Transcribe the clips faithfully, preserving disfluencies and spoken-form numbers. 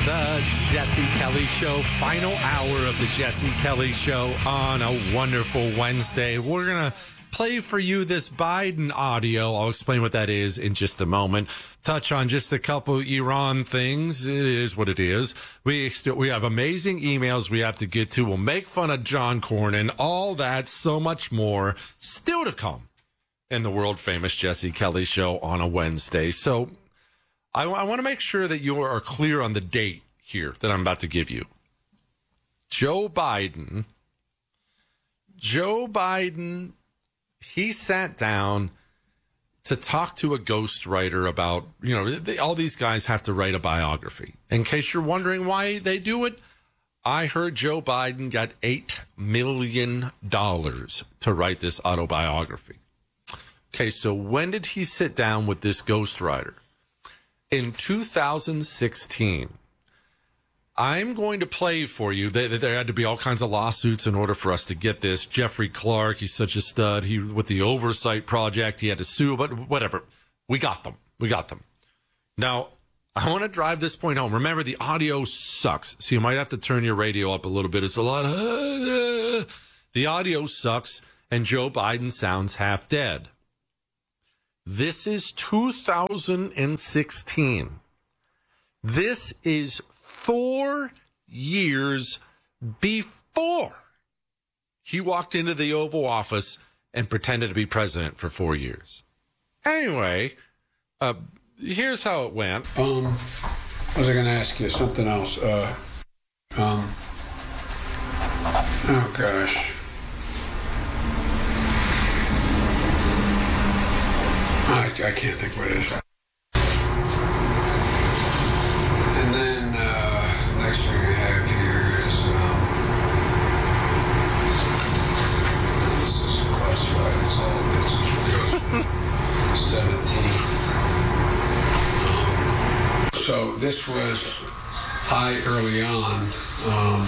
The Jesse Kelly Show, final hour of the Jesse Kelly Show on a wonderful Wednesday. We're going to play for you this Biden audio. I'll explain what that is in just a moment. Touch on just a couple Iran things. It is what it is. We still, we have amazing emails we have to get to. We'll make fun of John Cornyn. All that, so much more still to come in the world famous Jesse Kelly Show on a Wednesday. So I, I want to make sure that you are clear on the date here that I'm about to give you. Joe Biden, Joe Biden, he sat down to talk to a ghostwriter about, you know, they, all these guys have to write a biography. In case you're wondering why they do it, I heard Joe Biden got eight million dollars to write this autobiography. Okay, so when did he sit down with this ghostwriter? In two thousand sixteen, I'm going to play for you. There, there had to be all kinds of lawsuits in order for us to get this. Jeffrey Clark, he's such a stud. He, with the Oversight Project, he had to sue, but whatever. We got them. We got them. Now, I want to drive this point home. Remember, the audio sucks, so you might have to turn your radio up a little bit. It's a lot of, uh, the audio sucks, and Joe Biden sounds half dead. This is two thousand sixteen. This is four years before he walked into the Oval Office and pretended to be president for four years. Anyway, uh, here's how it went. Um, what was I going to ask you? Something else. Uh, um, oh, gosh. I, I can't think what it is. And then, uh, next thing I have here is, um, this is classified, it's all, it's seventeenth. Um, so this was, I early on, um,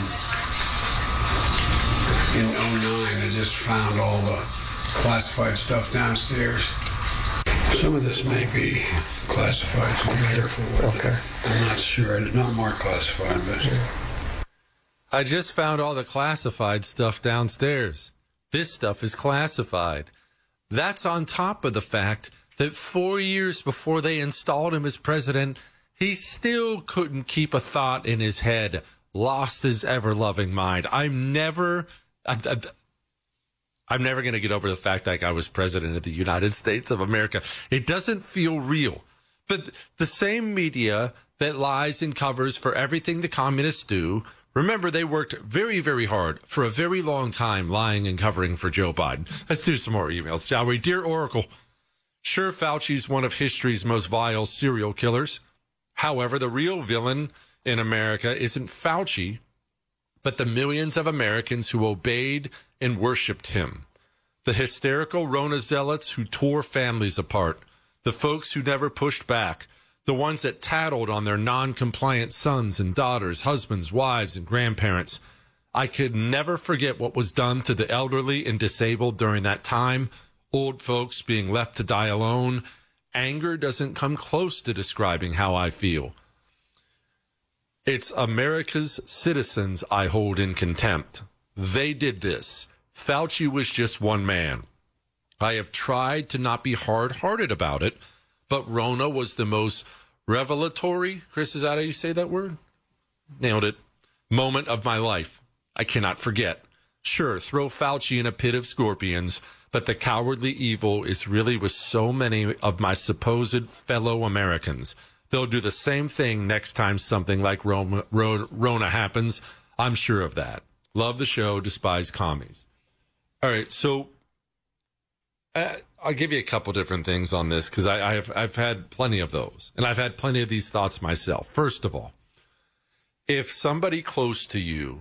in oh nine, I just found all the classified stuff downstairs. Some of this may be classified, so be careful with okay. it. I'm not sure. It's not marked classified, but... I just found all the classified stuff downstairs. This stuff is classified. That's on top of the fact that four years before they installed him as president, he still couldn't keep a thought in his head, lost his ever-loving mind. I'm never... I, I, I'm never going to get over the fact that I was president of the United States of America. It doesn't feel real. But the same media that lies and covers for everything the communists do, remember, they worked very, very hard for a very long time lying and covering for Joe Biden. Let's do some more emails, shall we? Dear Oracle, sure, Fauci's one of history's most vile serial killers. However, the real villain in America isn't Fauci, but the millions of Americans who obeyed and worshipped him. The hysterical Rona zealots who tore families apart. The folks who never pushed back. The ones that tattled on their non-compliant sons and daughters, husbands, wives, and grandparents. I could never forget what was done to the elderly and disabled during that time. Old folks being left to die alone. Anger doesn't come close to describing how I feel. It's America's citizens I hold in contempt. They did this. Fauci was just one man. I have tried to not be hard-hearted about it, but Rona was the most revelatory, Chris, is that how you say that word? Nailed it. Moment of my life. I cannot forget. Sure, throw Fauci in a pit of scorpions, but the cowardly evil is really with so many of my supposed fellow Americans. They'll do the same thing next time something like Rona, Rona happens. I'm sure of that. Love the show, despise commies. All right, so uh, I'll give you a couple different things on this because I, I have I've had plenty of those, and I've had plenty of these thoughts myself. First of all, if somebody close to you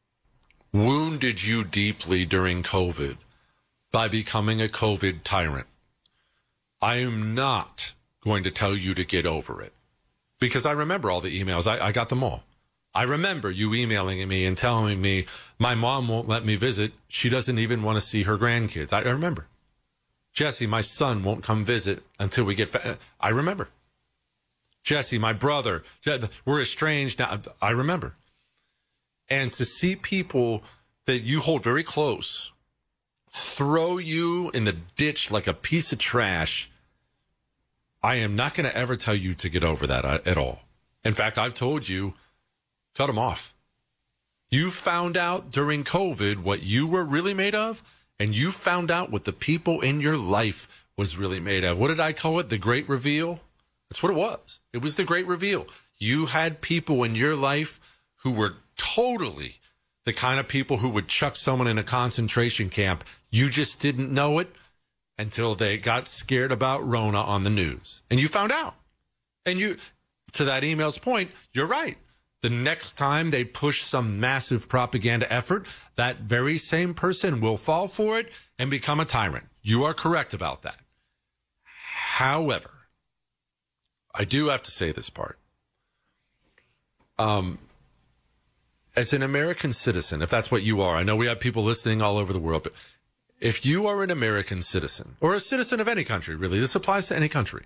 wounded you deeply during COVID by becoming a COVID tyrant, I am not going to tell you to get over it because I remember all the emails. I, I got them all. I remember you emailing me and telling me my mom won't let me visit. She doesn't even want to see her grandkids. I remember. Jesse, my son won't come visit until we get... Fa- I remember. Jesse, my brother, we're estranged now. I remember. And to see people that you hold very close throw you in the ditch like a piece of trash, I am not going to ever tell you to get over that at all. In fact, I've told you, cut them off. You found out during COVID what you were really made of, and you found out what the people in your life was really made of. What did I call it? The great reveal? That's what it was. It was the great reveal. You had people in your life who were totally the kind of people who would chuck someone in a concentration camp. You just didn't know it until they got scared about Rona on the news. And you found out. And you, to that email's point, you're right. The next time they push some massive propaganda effort, that very same person will fall for it and become a tyrant. You are correct about that. However, I do have to say this part. Um, as an American citizen, if that's what you are, I know we have people listening all over the world, but if you are an American citizen or a citizen of any country, really, this applies to any country,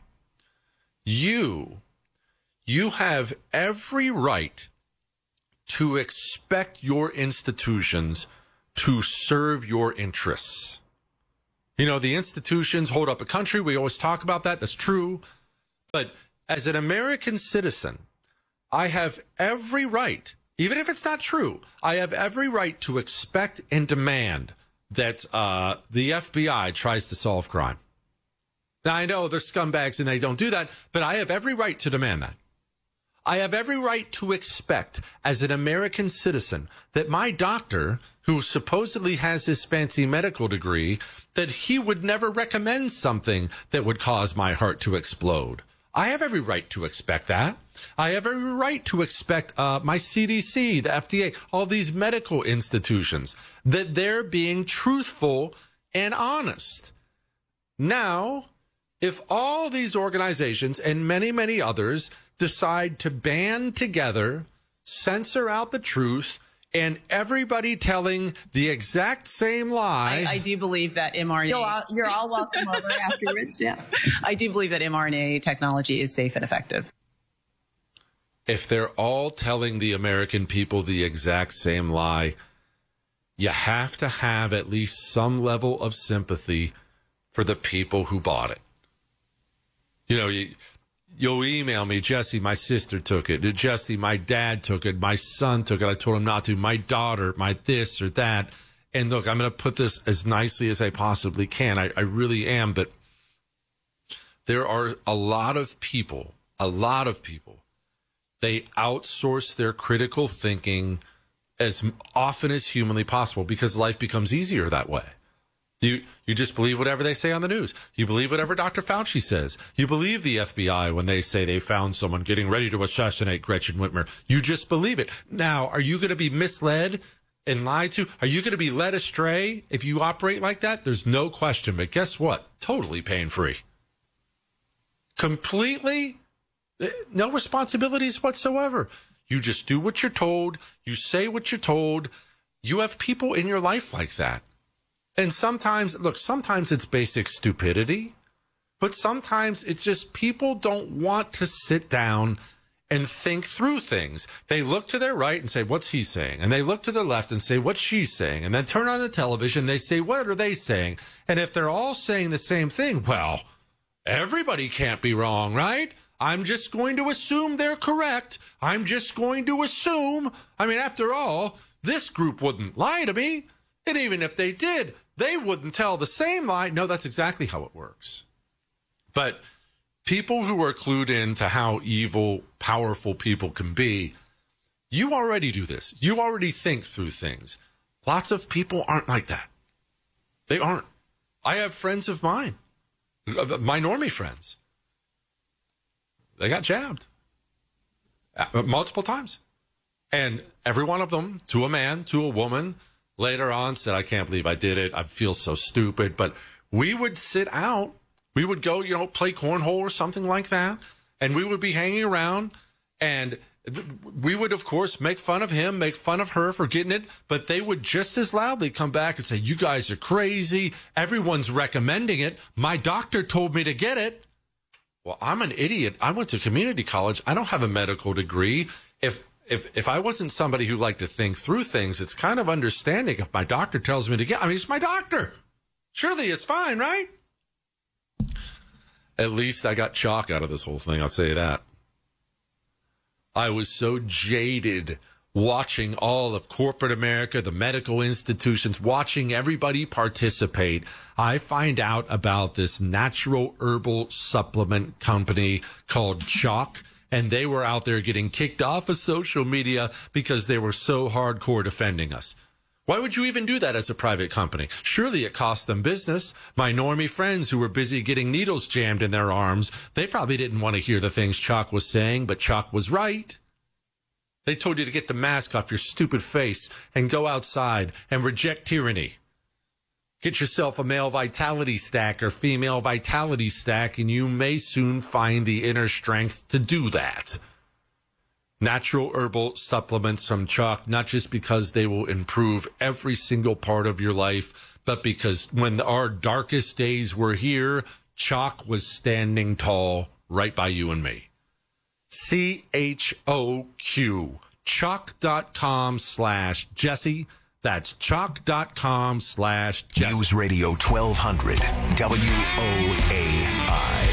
you, you have every right to expect your institutions to serve your interests. You know, the institutions hold up a country. We always talk about that. That's true. But as an American citizen, I have every right, even if it's not true, I have every right to expect and demand that uh, the F B I tries to solve crime. Now, I know they're scumbags and they don't do that, but I have every right to demand that. I have every right to expect, as an American citizen, that my doctor, who supposedly has this fancy medical degree, that he would never recommend something that would cause my heart to explode. I have every right to expect that. I have every right to expect uh, my C D C, the F D A, all these medical institutions, that they're being truthful and honest. Now, if all these organizations and many, many others decide to band together, censor out the truth, and everybody telling the exact same lie. I, I do believe that mRNA. You're all, you're all welcome over afterwards. Yeah. I do believe that mRNA technology is safe and effective. If they're all telling the American people the exact same lie, you have to have at least some level of sympathy for the people who bought it. You know, you, you'll email me, Jesse, my sister took it. Jesse, my dad took it. My son took it. I told him not to. My daughter, my this or that. And look, I'm going to put this as nicely as I possibly can. I, I really am. But there are a lot of people, a lot of people, they outsource their critical thinking as often as humanly possible because life becomes easier that way. You you just believe whatever they say on the news. You believe whatever Doctor Fauci says. You believe the F B I when they say they found someone getting ready to assassinate Gretchen Whitmer. You just believe it. Now, are you going to be misled and lied to? Are you going to be led astray if you operate like that? There's no question. But guess what? Totally pain-free. Completely no responsibilities whatsoever. You just do what you're told. You say what you're told. You have people in your life like that. And sometimes, look, sometimes it's basic stupidity, but sometimes it's just people don't want to sit down and think through things. They look to their right and say, what's he saying? And they look to their left and say, what's she saying? And then turn on the television, they say, what are they saying? And if they're all saying the same thing, well, everybody can't be wrong, right? I'm just going to assume they're correct. I'm just going to assume. I mean, after all, this group wouldn't lie to me. And even if they did, they wouldn't tell the same lie. No, that's exactly how it works. But people who are clued in to how evil, powerful people can be, you already do this. You already think through things. Lots of people aren't like that. They aren't. I have friends of mine, my normie friends. They got jabbed multiple times. And every one of them, to a man, to a woman, later on said, I can't believe I did it. I feel so stupid. But we would sit out. We would go, you know, play cornhole or something like that. And we would be hanging around. And th- we would, of course, make fun of him, make fun of her for getting it. But they would just as loudly come back and say, you guys are crazy. Everyone's recommending it. My doctor told me to get it. Well, I'm an idiot. I went to community college. I don't have a medical degree. If if if I wasn't somebody who liked to think through things, it's kind of understanding if my doctor tells me to get. I mean, it's my doctor. Surely it's fine, right? At least I got chalk out of this whole thing. I'll say that. I was so jaded watching all of corporate America, the medical institutions, watching everybody participate. I find out about this natural herbal supplement company called Chalk, and they were out there getting kicked off of social media because they were so hardcore defending us. Why would you even do that as a private company? Surely it cost them business. My normie friends who were busy getting needles jammed in their arms, they probably didn't want to hear the things Chalk was saying, but Chalk was right. They told you to get the mask off your stupid face and go outside and reject tyranny. Get yourself a male vitality stack or female vitality stack, and you may soon find the inner strength to do that. Natural herbal supplements from Chalk, not just because they will improve every single part of your life, but because when our darkest days were here, Chalk was standing tall right by you and me. C H O Q, chalk.com slash Jesse. That's chalk.com slash Jesse. News Radio twelve hundred, W O A I.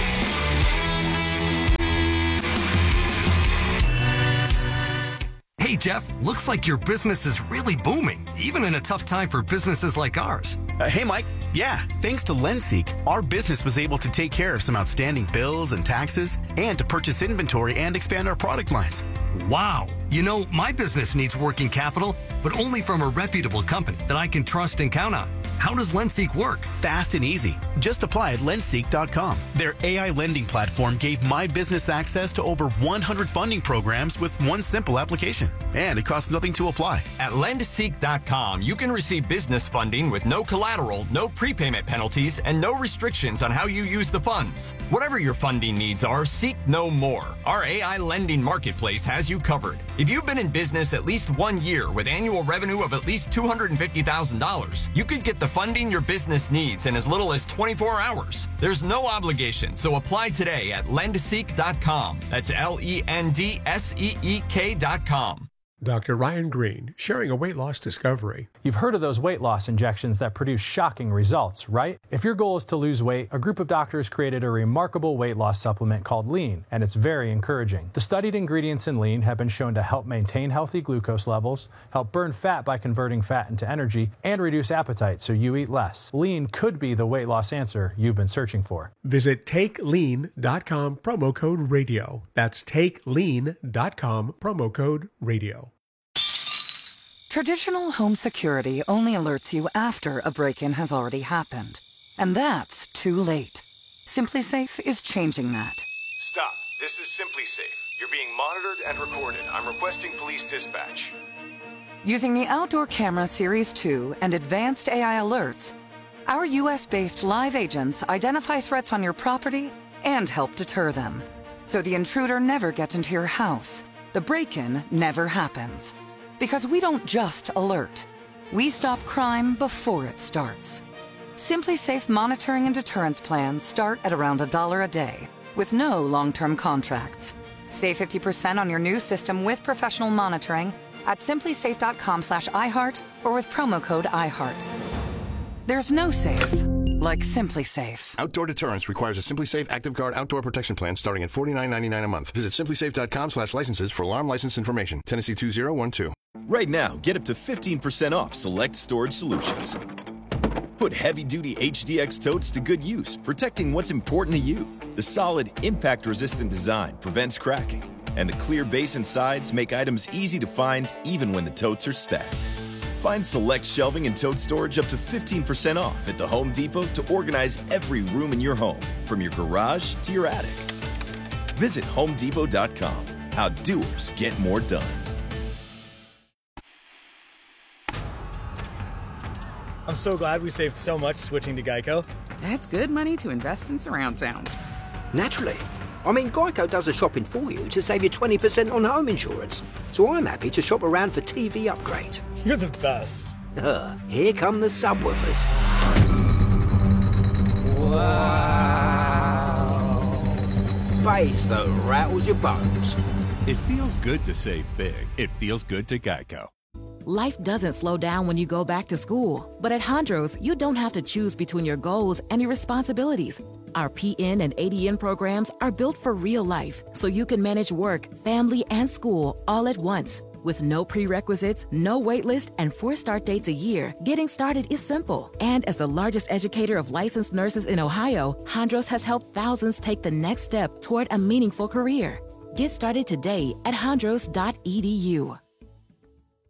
Hey, Jeff, looks like your business is really booming, even in a tough time for businesses like ours. Uh, hey, Mike. Yeah, thanks to Lenseek, our business was able to take care of some outstanding bills and taxes and to purchase inventory and expand our product lines. Wow. You know, my business needs working capital, but only from a reputable company that I can trust and count on. How does Lenseek work? Fast and easy. Just apply at lenseek dot com. Their A I lending platform gave my business access to over one hundred funding programs with one simple application. And it costs nothing to apply. At lenseek dot com, you can receive business funding with no collateral, no prepayment penalties, and no restrictions on how you use the funds. Whatever your funding needs are, seek no more. Our A I lending marketplace has you covered. If you've been in business at least one year with annual revenue of at least two hundred fifty thousand dollars, you could get the funding your business needs in as little as twenty-four hours. There's no obligation, so apply today at lenseek dot com. That's L E N D S E E K dot com. Doctor Ryan Green, sharing a weight loss discovery. You've heard of those weight loss injections that produce shocking results, right? If your goal is to lose weight, a group of doctors created a remarkable weight loss supplement called Lean, and it's very encouraging. The studied ingredients in Lean have been shown to help maintain healthy glucose levels, help burn fat by converting fat into energy, and reduce appetite so you eat less. Lean could be the weight loss answer you've been searching for. Visit take lean dot com, promo code radio. That's take lean dot com, promo code radio. Traditional home security only alerts you after a break-in has already happened. And that's too late. SimpliSafe is changing that. Stop. This is SimpliSafe. You're being monitored and recorded. I'm requesting police dispatch. Using the Outdoor Camera Series two and advanced A I alerts, our U S-based live agents identify threats on your property and help deter them. So the intruder never gets into your house. The break-in never happens. Because we don't just alert. We stop crime before it starts. SimpliSafe monitoring and deterrence plans start at around a dollar a day, with no long-term contracts. Save fifty percent on your new system with professional monitoring at simplisafe dot com slash iHeart or with promo code iHeart. There's no safe like SimpliSafe. Outdoor deterrence requires a SimpliSafe Active Guard outdoor protection plan starting at forty-nine ninety-nine a month. Visit simplisafe dot com slash licenses for alarm license information. Tennessee two zero one two. Right now, get up to fifteen percent off select storage solutions. Put heavy-duty H D X totes to good use, protecting what's important to you. The solid, impact-resistant design prevents cracking, and the clear base and sides make items easy to find even when the totes are stacked. Find select shelving and tote storage up to fifteen percent off at the Home Depot to organize every room in your home, from your garage to your attic. Visit home depot dot com. How doers get more done. I'm so glad we saved so much switching to Geico. That's good money to invest in surround sound. Naturally. I mean, Geico does the shopping for you to save you twenty percent on home insurance. So I'm happy to shop around for T V upgrades. You're the best. Uh, here come the subwoofers. Wow. bass that rattles your bones. It feels good to save big. It feels good to Geico. Life doesn't slow down when you go back to school. But at Hondros, you don't have to choose between your goals and your responsibilities. Our P N and A D N programs are built for real life, so you can manage work, family, and school all at once. With no prerequisites, no wait list, and four start dates a year, getting started is simple. And as the largest educator of licensed nurses in Ohio, Hondros has helped thousands take the next step toward a meaningful career. Get started today at hondros dot e d u.